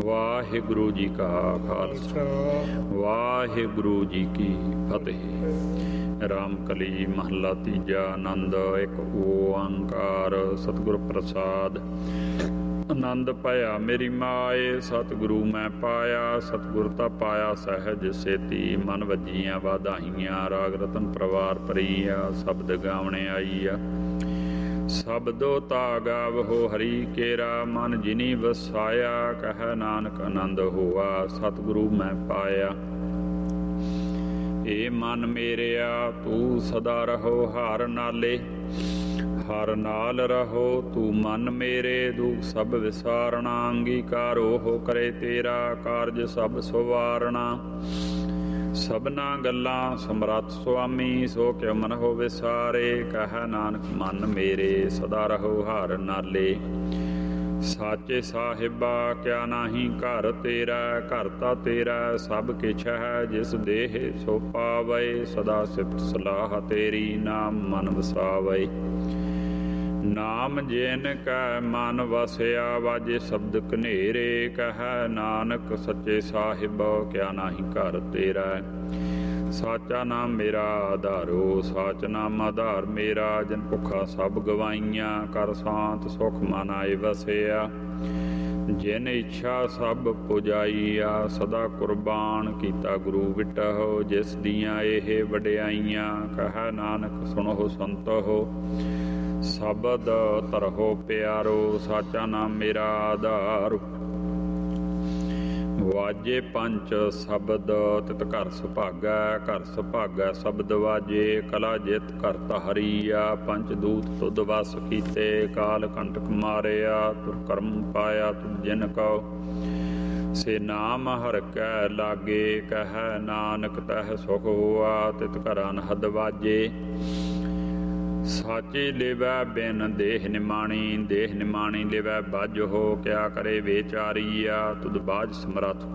ਵਾਹਿਗੁਰੂ ਜੀ ਕਾ ਖਾਲਸਾ, ਵਾਹਿਗੁਰੂ ਜੀ ਕੀ ਫਤਿਹ। ਰਾਮਕਲੀ ਮਹੱਲਾ ਤੀਜਾ। ਆਨੰਦ ਇੱਕ ਓੰਕਾਰ ਸਤਿਗੁਰ ਪ੍ਰਸਾਦ। ਆਨੰਦ ਪਾਇਆ ਮੇਰੀ ਮਾਏ, ਸਤਿਗੁਰੂ ਮੈਂ ਪਾਇਆ। ਸਤਿਗੁਰ ਤਾਂ ਪਾਇਆ ਸਹਿਜ ਸੇਤੀ, ਮਨ ਵੱਜੀਆਂ ਵਾਧਾਈਆਂ। ਰਾਗ ਰਤਨ ਪਰਵਾਰ ਪਰੀਆ, ਸ਼ਬਦ ਗਾਵਣੇ ਆਈਆ। ਸ਼ਬਦੋ ਤਾ ਗਾਵਹੋ ਹਰੀ ਕੇਰਾ, ਮਨ ਜਿਨੀ ਵਸਾਇਆ। ਕਹਿ ਨਾਨਕ ਆਨੰਦ ਹੋਆ, ਸਤਿਗੁਰੂ ਮੈਂ ਪਾਇਆ। ਏ ਮਨ ਮੇਰਿਆ ਤੂੰ ਸਦਾ ਰਹੋ ਹਰ ਨਾਲੇ, ਹਰ ਨਾਲ ਰਹੋ ਤੂੰ ਮਨ ਮੇਰੇ। ਦੁਖ ਸਭ ਵਿਸਾਰਣਾ, ਅੰਗੀਕਾਰੋ ਹੋ ਕਰੇ ਤੇਰਾ। ਕਾਰਜ ਸਭ ਸਵਾਰਣਾ, ਸਭਨਾ ਗੱਲਾਂ ਸਮਰੱਥ ਸੁਆਮੀ। ਸੋ ਕਿਉ ਮਨ ਹੋ ਵਿਸਾਰੇ, ਕਹਿ ਨਾਨਕ ਮਨ ਮੇਰੇ ਸਦਾ ਰਹੋ ਹਰ ਨਾਲੇ। ਸਾਚੇ ਸਾਹਿਬਾ ਕਿਆ ਨਾਹੀ ਘਰ ਤੇਰਾ, ਘਰ ਤਾਂ ਤੇਰਾ ਸਭ ਕਿਛ ਹੈ। ਜਿਸ ਦੇਹ ਸੋ ਪਾਵੈ, ਸਦਾ ਸਿਫਤ ਸਲਾਹ ਤੇਰੀ। ਨਾਮ ਮਨ ਵਸਾਵੈ, ਨਾਮ ਜਿਨ ਕੈ ਮਨ ਵਸਿਆ। ਵਾਜੇ ਸ਼ਬਦ ਕਨੇਰੇ, ਕਹਿ ਨਾਨਕ ਸੱਚੇ ਸਾਹਿਬ ਕਿਆ ਨਾਹੀ ਘਰ ਤੇਰਾ। ਸਾਚਾ ਨਾਮ ਮੇਰਾ ਆਧਾਰੋ, ਸਾਚ ਨਾਮ ਆਧਾਰ ਮੇਰਾ। ਜਿਨ ਭੁੱਖਾ ਸਭ ਗਵਾਈਆਂ, ਕਰ ਸ਼ਾਂਤ ਸੁਖ ਮਨ ਆਏ ਵਸਿਆ। ਜਿਨ ਇੱਛਾ ਸਭ ਪੁਜਾਈਆ, ਸਦਾ ਕੁਰਬਾਨ ਕੀਤਾ ਗੁਰੂ ਵਿਟਹੁ। ਜਿਸ ਦੀਆਂ ਇਹ ਵਡਿਆਈਆਂ, ਕਹਿ ਨਾਨਕ ਸੁਣੋ ਸੰਤੋ। ਸ਼ਬਦ ਧਰੋ ਪਿਆਰੋ, ਸਾਚਾ ਨਾਮ ਮੇਰਾ ਆਧਾਰ। ਵਾਜੇ ਪੰਚ ਸ਼ਬਦ ਤਿਤ ਘਰ ਸੁਭਾਗੈ, ਘਰ ਸੁਭਾਗੈ ਸ਼ਬਦ ਵਾਜੇ। ਕਲਾ ਜਿਤ ਕਰਤਾ ਹਰੀਆ, ਪੰਚ ਦੂਤ ਤੁਧ ਵਸ ਕੀਤੇ। ਕਾਲ ਕੰਟਕ ਮਾਰਿਆ, ਤੁਰ ਕਰਮ ਪਾਇਆ ਤੁਧ ਜਿਨ ਕਉ। ਸੇ ਨਾਮ ਹਰਿ ਕੈ ਲਾਗੇ, ਕਹਿ ਨਾਨਕ ਤਹਿ ਸੁਖ ਹੋਆ। ਤਿਤ ਘਰ ਅਨਹਦ ਵਾਜੇ, ਸਾਚੇ ਲਿਵੈ ਬਿਨ ਦੇਹ ਨਿਮਾਣੀ। ਦੇਹ ਨਿਮਾਣੀ ਲਿਵੈ ਬਾਝ ਹੋ, ਕਿਆ ਕਰੇ ਵਿਚਾਰੀਆ। ਤੁਧ ਬਾਝ ਸਮਰੱਥ